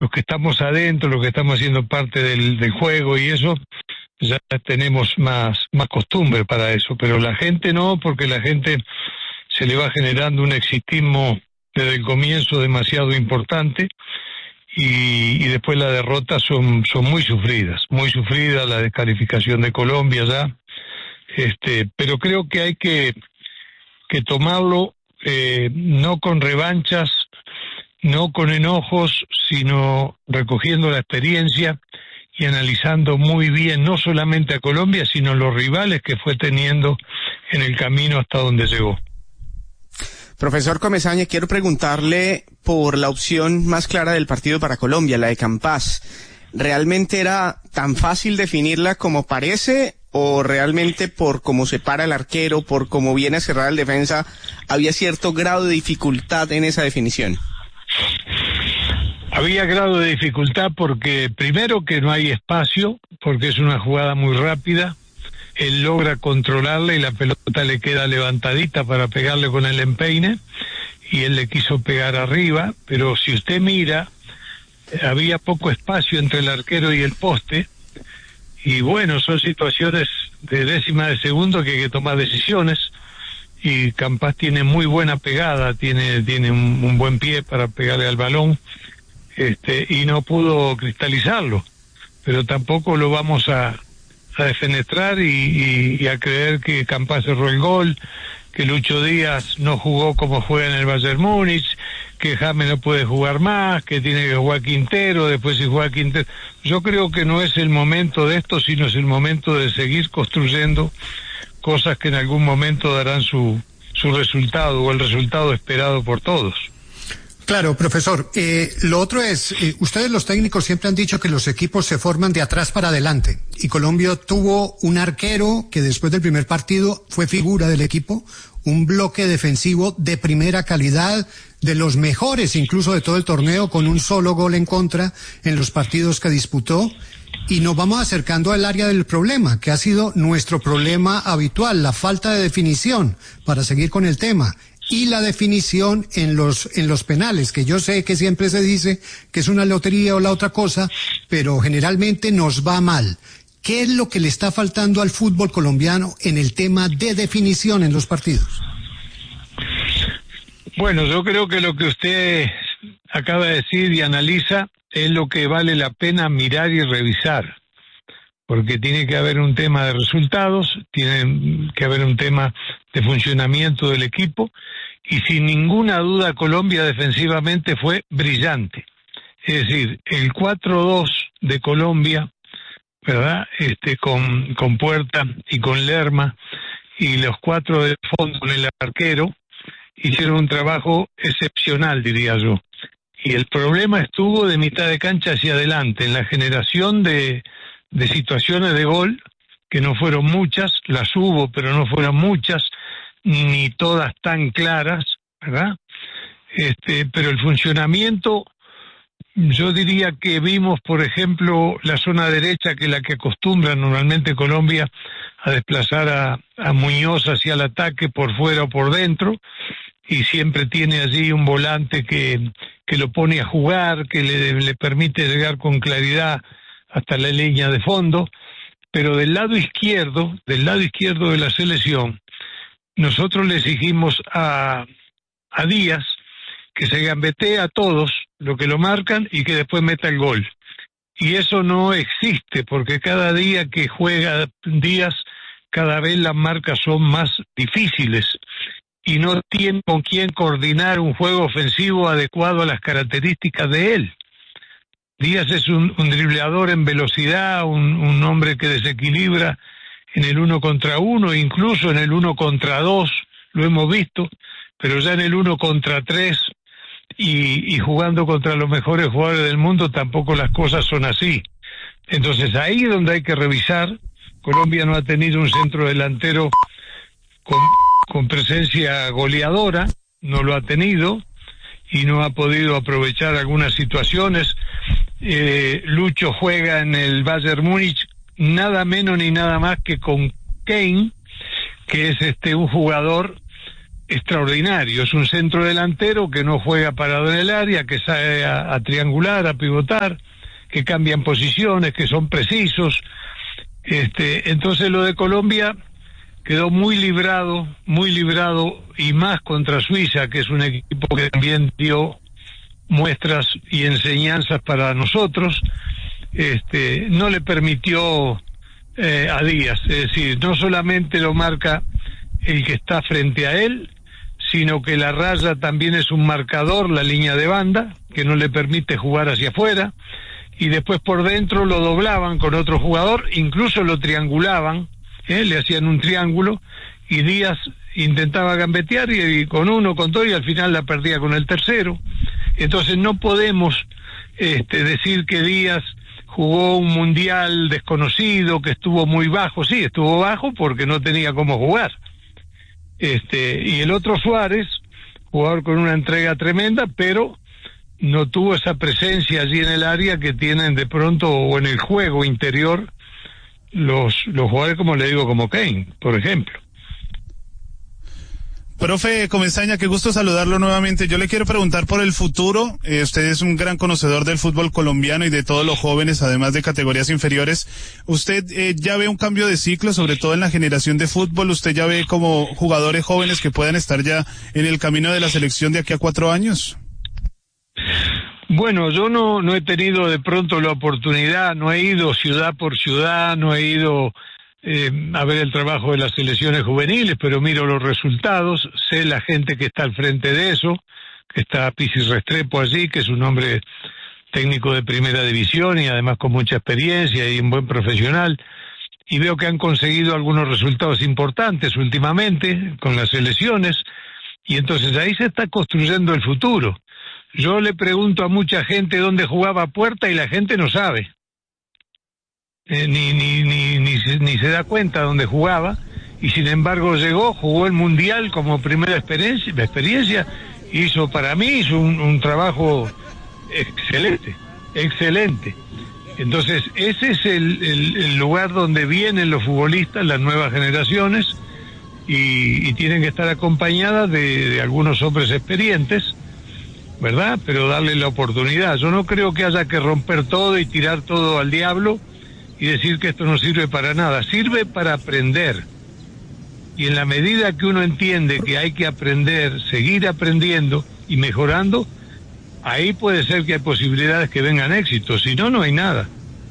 los que estamos adentro, los que estamos haciendo parte del juego y eso, ya tenemos más costumbre para eso, pero la gente no, porque la gente se le va generando un exitismo desde el comienzo demasiado importante y después las derrotas son muy sufridas, la descalificación de Colombia ya, pero creo que hay que tomarlo no con revanchas, no con enojos, sino recogiendo la experiencia y analizando muy bien no solamente a Colombia, sino los rivales que fue teniendo en el camino hasta donde llegó. Profesor Comesaña, quiero preguntarle por la opción más clara del partido para Colombia, la de Campas. ¿Realmente era tan fácil definirla como parece, o realmente por cómo se para el arquero, por cómo viene a cerrar el defensa, había cierto grado de dificultad en esa definición? Había grado de dificultad porque primero que no hay espacio, porque es una jugada muy rápida, él logra controlarla y la pelota le queda levantadita para pegarle con el empeine, y él le quiso pegar arriba, pero si usted mira, había poco espacio entre el arquero y el poste, y bueno, son situaciones de décimas de segundo que hay que tomar decisiones, y Campas tiene muy buena pegada, tiene un buen pie para pegarle al balón, y no pudo cristalizarlo, pero tampoco lo vamos a defenestrar y a creer que Campas cerró el gol, que Lucho Díaz no jugó como juega en el Bayern Múnich, que James no puede jugar más, que tiene que jugar Quintero, después si juega Quintero. Yo creo que no es el momento de esto, sino es el momento de seguir construyendo cosas que en algún momento darán su resultado, o el resultado esperado por todos. Claro, profesor. Lo otro es, ustedes los técnicos siempre han dicho que los equipos se forman de atrás para adelante, y Colombia tuvo un arquero que después del primer partido fue figura del equipo, un bloque defensivo de primera calidad, de los mejores incluso de todo el torneo, con un solo gol en contra en los partidos que disputó, y nos vamos acercando al área del problema, que ha sido nuestro problema habitual, la falta de definición, para seguir con el tema. Y la definición en los penales, que yo sé que siempre se dice que es una lotería o la otra cosa, pero generalmente nos va mal. ¿Qué es lo que le está faltando al fútbol colombiano en el tema de definición en los partidos? Bueno, yo creo que lo que usted acaba de decir y analiza es lo que vale la pena mirar y revisar, porque tiene que haber un tema de resultados, tiene que haber un tema de funcionamiento del equipo, y sin ninguna duda Colombia defensivamente fue brillante. Es decir, el 4-2 de Colombia, ¿verdad? Con Puerta y con Lerma, y los 4 del fondo con el arquero, hicieron un trabajo excepcional, diría yo. Y el problema estuvo de mitad de cancha hacia adelante, en la generación de situaciones de gol, que no fueron muchas, las hubo, pero no fueron muchas, ni todas tan claras, ¿verdad? Pero el funcionamiento, yo diría que vimos, por ejemplo, la zona derecha, que es la que acostumbra normalmente Colombia a desplazar a Muñoz hacia el ataque por fuera o por dentro, y siempre tiene allí un volante que lo pone a jugar, que le permite llegar con claridad hasta la línea de fondo. Pero del lado izquierdo de la selección, nosotros le exigimos a Díaz que se gambetee a todos lo que lo marcan y que después meta el gol. Y eso no existe, porque cada día que juega Díaz, cada vez las marcas son más difíciles y no tiene con quién coordinar un juego ofensivo adecuado a las características de él. Díaz es un dribleador en velocidad, un hombre que desequilibra en el 1 contra 1, incluso en el 1 contra 2, lo hemos visto, pero ya en el 1 contra 3 y jugando contra los mejores jugadores del mundo tampoco las cosas son así. Entonces ahí es donde hay que revisar. Colombia no ha tenido un centro delantero con presencia goleadora, no lo ha tenido y no ha podido aprovechar algunas situaciones. Lucho juega en el Bayern Múnich nada menos ni nada más que con Kane, que es un jugador extraordinario. Es un centro delantero que no juega parado en el área, que sale a triangular, a pivotar, que cambian posiciones, que son precisos. Entonces lo de Colombia quedó muy librado, y más contra Suiza, que es un equipo que también dio muestras y enseñanzas para nosotros. No le permitió a Díaz, es decir, no solamente lo marca el que está frente a él, sino que la raya también es un marcador, la línea de banda, que no le permite jugar hacia afuera, y después por dentro lo doblaban con otro jugador, incluso lo triangulaban, le hacían un triángulo, y Díaz intentaba gambetear, y con uno, con dos, y al final la perdía con el tercero. Entonces no podemos decir que Díaz jugó un mundial desconocido, que estuvo muy bajo. Sí, estuvo bajo porque no tenía cómo jugar. Y el otro Suárez, jugador con una entrega tremenda, pero no tuvo esa presencia allí en el área que tienen de pronto, o en el juego interior, los jugadores, como le digo, como Kane, por ejemplo. Profe Comesaña, qué gusto saludarlo nuevamente. Yo le quiero preguntar por el futuro. Usted es un gran conocedor del fútbol colombiano y de todos los jóvenes, además de categorías inferiores. ¿Usted ya ve un cambio de ciclo, sobre todo en la generación de fútbol? ¿Usted ya ve como jugadores jóvenes que puedan estar ya en el camino de la selección de aquí a 4 años? Bueno, yo no he tenido de pronto la oportunidad, no he ido ciudad por ciudad, no he ido a ver el trabajo de las selecciones juveniles, pero miro los resultados, sé la gente que está al frente de eso, que está Pisis Restrepo allí, que es un hombre técnico de primera división y además con mucha experiencia y un buen profesional, y veo que han conseguido algunos resultados importantes últimamente con las selecciones, y entonces ahí se está construyendo el futuro. Yo le pregunto a mucha gente dónde jugaba Puerta y la gente no sabe. Ni se da cuenta dónde jugaba, y sin embargo jugó el Mundial como primera experiencia, hizo un trabajo excelente. Entonces ese es el lugar donde vienen los futbolistas, las nuevas generaciones, y tienen que estar acompañadas de algunos hombres experientes, ¿verdad? Pero darle la oportunidad. Yo no creo que haya que romper todo y tirar todo al diablo y decir que esto no sirve para nada. Sirve para aprender. Y en la medida que uno entiende que hay que aprender, seguir aprendiendo y mejorando, ahí puede ser que hay posibilidades que vengan éxitos. Si no, no hay nada.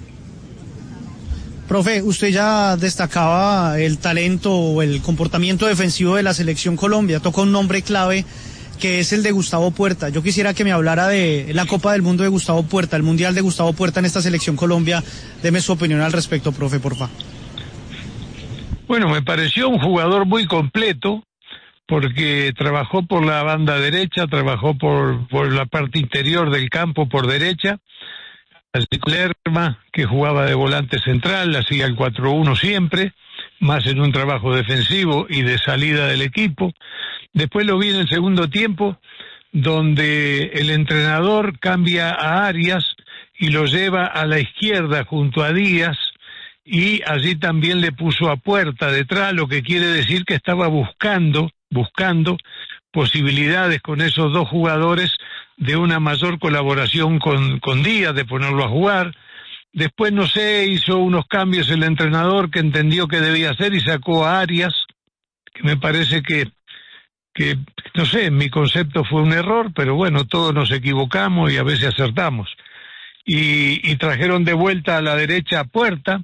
Profe, usted ya destacaba el talento o el comportamiento defensivo de la selección Colombia. Toca un nombre clave, que es el de Gustavo Puerta. Yo quisiera que me hablara de la Copa del Mundo de Gustavo Puerta, el Mundial de Gustavo Puerta en esta selección Colombia. Deme su opinión al respecto, profe, porfa. Bueno, me pareció un jugador muy completo, porque trabajó por la banda derecha, trabajó por la parte interior del campo por derecha, Lerma, que jugaba de volante central, hacía el 4-1 siempre, más en un trabajo defensivo y de salida del equipo. Después lo vi en el segundo tiempo, donde el entrenador cambia a Arias y lo lleva a la izquierda junto a Díaz, y allí también le puso a Puerta detrás, lo que quiere decir que estaba buscando posibilidades con esos dos jugadores de una mayor colaboración con Díaz, de ponerlo a jugar. Después, no sé, hizo unos cambios el entrenador que entendió que debía hacer y sacó a Arias, que me parece que no sé, en mi concepto fue un error, pero bueno, todos nos equivocamos y a veces acertamos. Y trajeron de vuelta a la derecha a Puerta.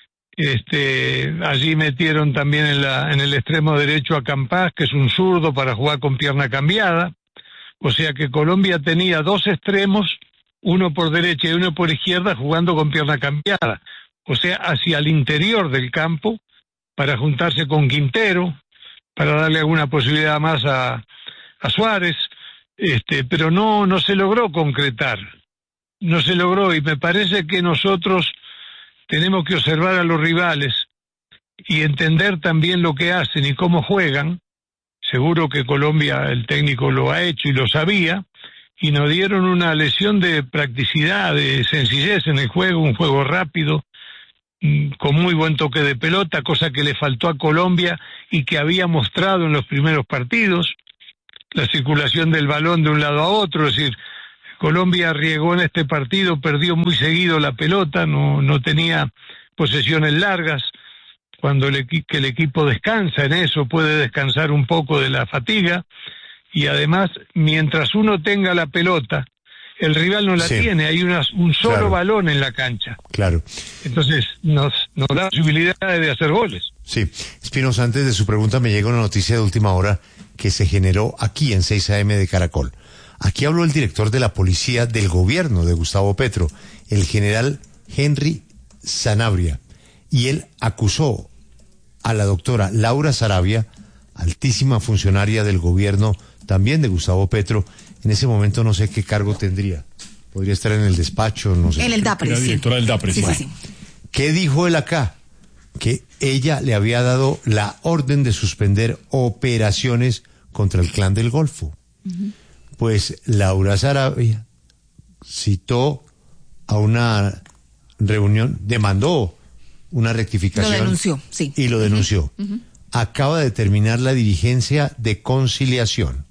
Allí metieron también en el extremo derecho a Campás, que es un zurdo para jugar con pierna cambiada. O sea que Colombia tenía dos extremos, uno por derecha y uno por izquierda, jugando con pierna cambiada. O sea, hacia el interior del campo, para juntarse con Quintero, para darle alguna posibilidad más a Suárez, pero no se logró concretar. No se logró, y me parece que nosotros tenemos que observar a los rivales y entender también lo que hacen y cómo juegan. Seguro que Colombia, el técnico lo ha hecho y lo sabía, y nos dieron una lección de practicidad, de sencillez en el juego, un juego rápido, con muy buen toque de pelota, cosa que le faltó a Colombia y que había mostrado en los primeros partidos. la circulación del balón de un lado a otro, es decir, Colombia arriesgó en este partido, perdió muy seguido la pelota, no tenía posesiones largas. Cuando el equipo descansa en eso, puede descansar un poco de la fatiga, y además, mientras uno tenga la pelota, el rival no la tiene, hay un solo balón en la cancha. Claro. Entonces, nos da posibilidades de hacer goles. Sí. Espinosa, antes de su pregunta me llega una noticia de última hora que se generó aquí en 6 AM de Caracol. Aquí habló el director de la policía del gobierno de Gustavo Petro, el general Henry Sanabria, y él acusó a la doctora Laura Sarabia, altísima funcionaria del gobierno también de Gustavo Petro. En ese momento no sé qué cargo tendría. Podría estar en el despacho, no sé. En el DAPRE, Era directora del DAPRE. Sí. ¿Qué dijo él acá? Que ella le había dado la orden de suspender operaciones contra el Clan del Golfo. Pues Laura Sarabia citó a una reunión, demandó una rectificación. Lo denunció, sí. Y lo denunció. Acaba de terminar la diligencia de conciliación.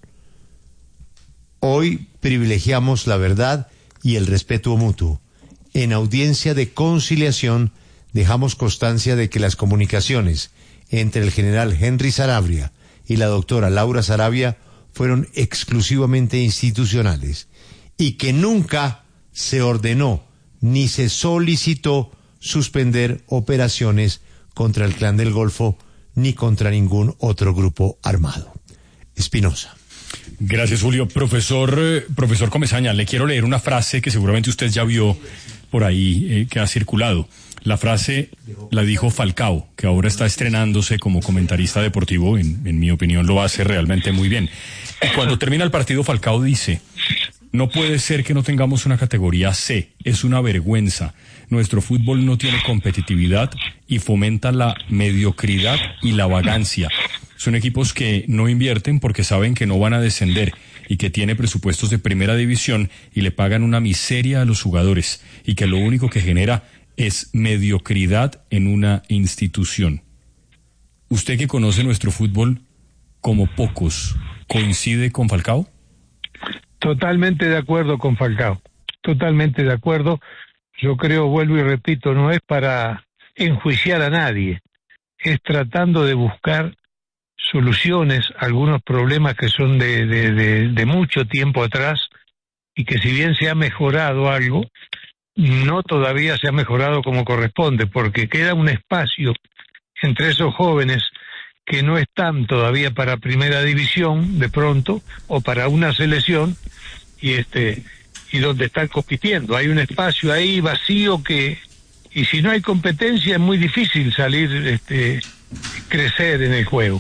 Hoy privilegiamos la verdad y el respeto mutuo. En audiencia de conciliación dejamos constancia de que las comunicaciones entre el general Henry Sanabria y la doctora Laura Sarabia fueron exclusivamente institucionales y que nunca se ordenó ni se solicitó suspender operaciones contra el Clan del Golfo ni contra ningún otro grupo armado. Espinosa. Gracias, Julio. Profesor Comesaña, le quiero leer una frase que seguramente usted ya vio por ahí, que ha circulado. La frase la dijo Falcao, que ahora está estrenándose como comentarista deportivo. En mi opinión lo hace realmente muy bien. Y cuando termina el partido, Falcao dice: no puede ser que no tengamos una categoría C, es una vergüenza. Nuestro fútbol no tiene competitividad y fomenta la mediocridad y la vagancia. Son equipos que no invierten porque saben que no van a descender y que tiene presupuestos de primera división y le pagan una miseria a los jugadores y que lo único que genera es mediocridad en una institución. Usted que conoce nuestro fútbol como pocos, ¿coincide con Falcao? Totalmente de acuerdo con Falcao, totalmente de acuerdo. Yo creo, vuelvo y repito, no es para enjuiciar a nadie, es tratando de buscar soluciones a algunos problemas que son de mucho tiempo atrás y que si bien se ha mejorado algo, no todavía se ha mejorado como corresponde, porque queda un espacio entre esos jóvenes que no están todavía para primera división de pronto o para una selección y donde están compitiendo. Hay un espacio ahí vacío y si no hay competencia es muy difícil salir, crecer en el juego.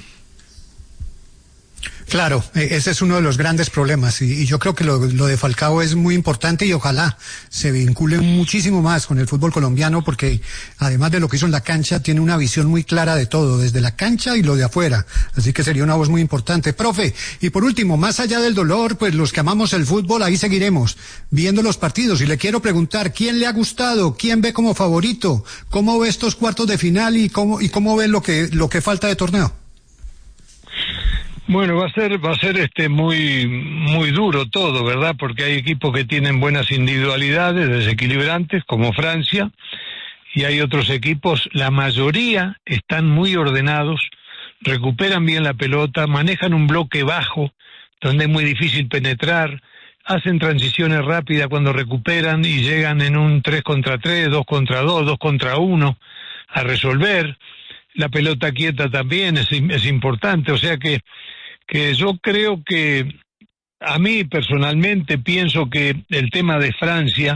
Claro, ese es uno de los grandes problemas y yo creo que lo de Falcao es muy importante y ojalá se vincule muchísimo más con el fútbol colombiano porque además de lo que hizo en la cancha tiene una visión muy clara de todo, desde la cancha y lo de afuera, así que sería una voz muy importante. Profe, y por último, más allá del dolor, pues los que amamos el fútbol ahí seguiremos viendo los partidos y le quiero preguntar, ¿quién le ha gustado? ¿Quién ve como favorito? ¿Cómo ve estos cuartos de final y cómo ve lo que falta de torneo? Bueno, va a ser muy duro todo, ¿verdad? Porque hay equipos que tienen buenas individualidades, desequilibrantes, como Francia, y hay otros equipos, la mayoría están muy ordenados, recuperan bien la pelota, manejan un bloque bajo, donde es muy difícil penetrar, hacen transiciones rápidas cuando recuperan y llegan en un 3 contra 3, 2 contra 2, 2 contra 1 a resolver. La pelota quieta también es importante, o sea que yo creo que, a mí personalmente pienso que el tema de Francia,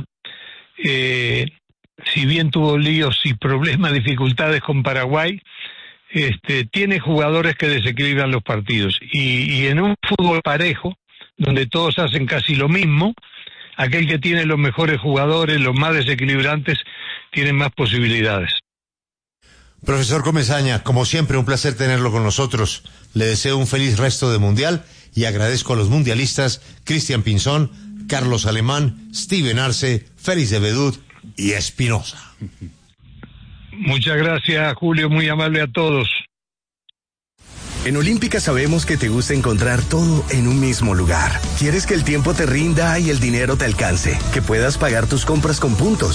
si bien tuvo líos y problemas, dificultades con Paraguay, tiene jugadores que desequilibran los partidos y en un fútbol parejo, donde todos hacen casi lo mismo, aquel que tiene los mejores jugadores, los más desequilibrantes, tiene más posibilidades. Profesor Comesaña, como siempre, un placer tenerlo con nosotros. Le deseo un feliz resto de Mundial y agradezco a los mundialistas Cristian Pinzón, Carlos Alemán, Steven Arce, Félix de Bedut y Espinosa. Muchas gracias, Julio, muy amable a todos. En Olímpica sabemos que te gusta encontrar todo en un mismo lugar. Quieres que el tiempo te rinda y el dinero te alcance, que puedas pagar tus compras con puntos,